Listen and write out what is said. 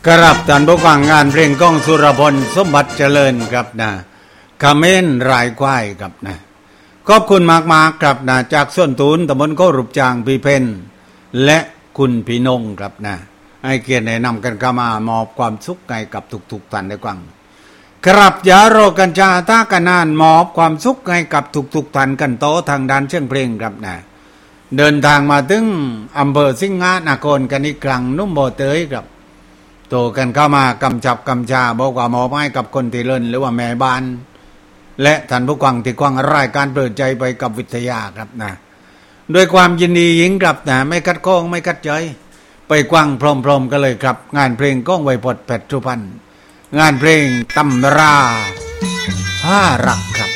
กราบท่านผู้ฟังงานเพลงก้องสุรพลสมบัติเจริญครับนะคาเมนรายควายครับนะขอบคุณมากๆครับนะจากส่วนตูนตำบลโครุปจางพี่เพนและคุณพี่นงครับนะให้เกียรติแนะนำกันเข้ามามอบความสุขให้กับทุกท่านได้ฟังครับอย่ารอกันจ้าท่ากันนานมอบความสุขให้กับทุกท่านกันโตทางด้านเชียงเพลงครับนะเดินทางมาถึงอำเภอสิงหนครกันอีกครั้งนุ่มโบเตยครับโตกันเข้ามากำจับกำชาบอกว่ามอบให้กับคนที่เล่นหรือว่าแม่บ้านและท่านผู้ฟังที่ฟังรายการเปิดใจไปกับวิทยาครับนะด้วยความยินดียิ่งครับนะไม่คัดข้องไม่คัดใจไปกว้างพร้อมๆกันเลยครับงานเพลงก้องไวพจน์แพทย์สุพรรณงานเพลงตำราผ้ารักครับ